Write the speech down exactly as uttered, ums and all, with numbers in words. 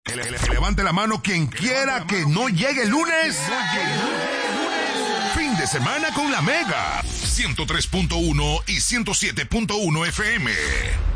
Levante la mano quien quiera que no llegue el lunes. Fin de semana con la Mega. ciento tres punto uno y ciento siete punto uno F M.